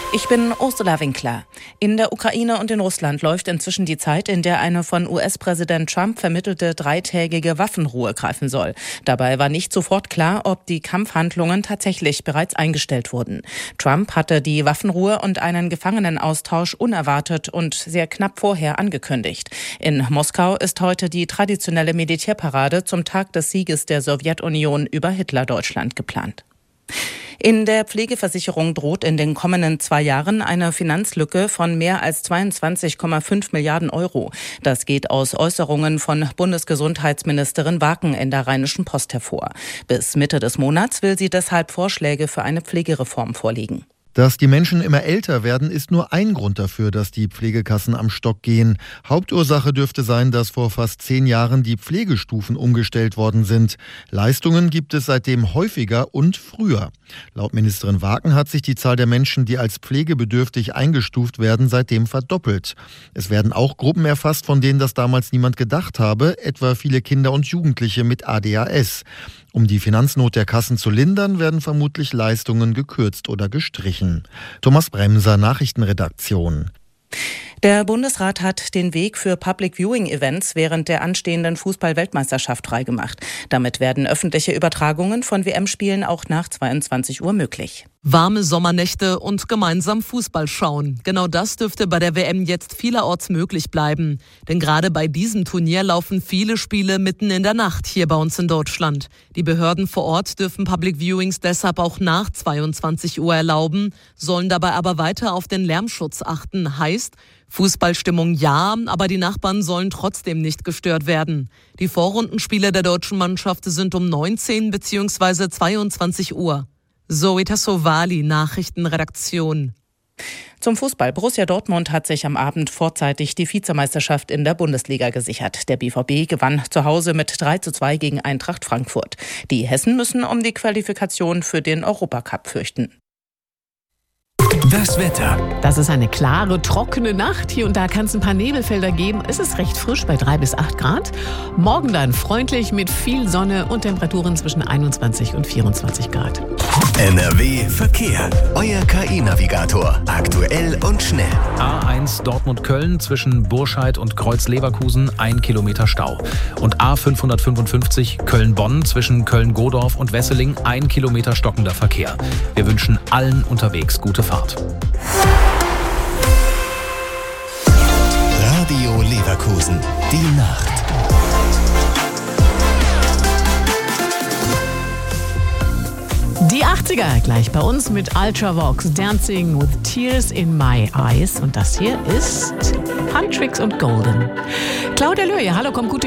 Ich bin Ursula Winkler. In der Ukraine und in Russland läuft inzwischen die Zeit, in der eine von US-Präsident Trump vermittelte 3-tägige Waffenruhe greifen soll. Dabei war nicht sofort klar, ob die Kampfhandlungen tatsächlich bereits eingestellt wurden. Trump hatte die Waffenruhe und einen Gefangenenaustausch unerwartet und sehr knapp vorher angekündigt. In Moskau ist heute die traditionelle Militärparade zum Tag des Sieges der Sowjetunion über Hitlerdeutschland geplant. In der Pflegeversicherung droht in den kommenden 2 Jahren eine Finanzlücke von mehr als 22,5 Milliarden Euro. Das geht aus Äußerungen von Bundesgesundheitsministerin Waken in der Rheinischen Post hervor. Bis Mitte des Monats will sie deshalb Vorschläge für eine Pflegereform vorlegen. Dass die Menschen immer älter werden, ist nur ein Grund dafür, dass die Pflegekassen am Stock gehen. Hauptursache dürfte sein, dass vor fast 10 Jahren die Pflegestufen umgestellt worden sind. Leistungen gibt es seitdem häufiger und früher. Laut Ministerin Waken hat sich die Zahl der Menschen, die als pflegebedürftig eingestuft werden, seitdem verdoppelt. Es werden auch Gruppen erfasst, von denen das damals niemand gedacht habe, etwa viele Kinder und Jugendliche mit ADHS. Um die Finanznot der Kassen zu lindern, werden vermutlich Leistungen gekürzt oder gestrichen. Thomas Bremser, Nachrichtenredaktion. Der Bundesrat hat den Weg für Public-Viewing-Events während der anstehenden Fußball-Weltmeisterschaft freigemacht. Damit werden öffentliche Übertragungen von WM-Spielen auch nach 22 Uhr möglich. Warme Sommernächte und gemeinsam Fußball schauen. Genau das dürfte bei der WM jetzt vielerorts möglich bleiben. Denn gerade bei diesem Turnier laufen viele Spiele mitten in der Nacht hier bei uns in Deutschland. Die Behörden vor Ort dürfen Public Viewings deshalb auch nach 22 Uhr erlauben, sollen dabei aber weiter auf den Lärmschutz achten. Heißt, Fußballstimmung ja, aber die Nachbarn sollen trotzdem nicht gestört werden. Die Vorrundenspiele der deutschen Mannschaft sind um 19 bzw. 22 Uhr. Zoe Tassovali, Nachrichtenredaktion. Zum Fußball. Borussia Dortmund hat sich am Abend vorzeitig die Vizemeisterschaft in der Bundesliga gesichert. Der BVB gewann zu Hause mit 3:2 gegen Eintracht Frankfurt. Die Hessen müssen um die Qualifikation für den Europacup fürchten. Das Wetter. Das ist eine klare, trockene Nacht. Hier und da kann es ein paar Nebelfelder geben. Es ist recht frisch bei 3 bis 8 Grad. Morgen dann freundlich mit viel Sonne und Temperaturen zwischen 21 und 24 Grad. NRW Verkehr. Euer KI-Navigator. Aktuell und schnell. A1 Dortmund-Köln zwischen Burscheid und Kreuz-Leverkusen 1 Kilometer Stau. Und A555 Köln-Bonn zwischen Köln-Godorf und Wesseling 1 Kilometer stockender Verkehr. Wir wünschen allen unterwegs gute Fahrt. Radio Leverkusen. Die Nacht. Die 80er gleich bei uns mit Ultravox, Dancing with Tears in My Eyes. Und das hier ist Huntrix und Golden. Claudia Löhe, hallo, kommt gut